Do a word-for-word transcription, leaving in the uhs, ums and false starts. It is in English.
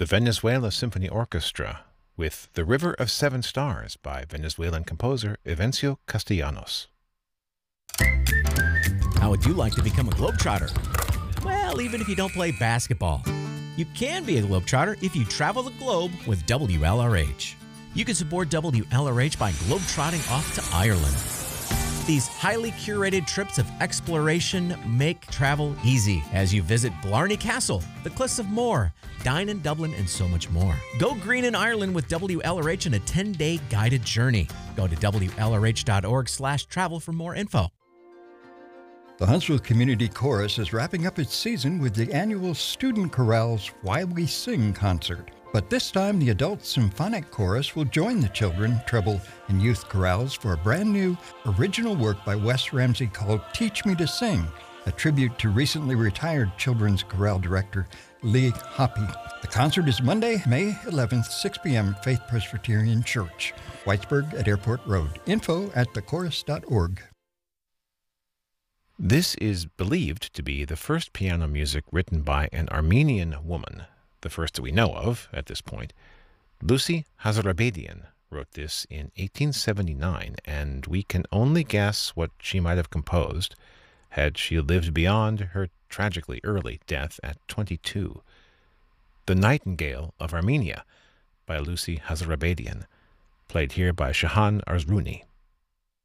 the Venezuela Symphony Orchestra with The River of Seven Stars by Venezuelan composer Evencio Castellanos. How would you like to become a Globetrotter? Well, even if you don't play basketball, you can be a Globetrotter if you travel the globe with W L R H. You can support W L R H by globetrotting off to Ireland. These highly curated trips of exploration make travel easy as you visit Blarney Castle, the Cliffs of Moher, dine in Dublin, and so much more. Go green in Ireland with W L R H in a ten-day guided journey. Go to W L R H dot org slash travel for more info. The Huntsville Community Chorus is wrapping up its season with the annual Student Chorale's Why We Sing concert. But this time, the Adult Symphonic Chorus will join the children, treble, and youth chorales for a brand new original work by Wes Ramsey called Teach Me to Sing, a tribute to recently retired children's chorale director Lee Hoppy. The concert is Monday, May eleventh, six p.m., Faith Presbyterian Church, Whitesburg at Airport Road. Info at the chorus dot org. This is believed to be the first piano music written by an Armenian woman, the first that we know of at this point. Lucy Hazarabedian wrote this in eighteen seventy-nine, and we can only guess what she might have composed had she lived beyond her tragically early death at twenty-two. The Nightingale of Armenia by Lucy Hazarabedian, played here by Shahan Arzrouni.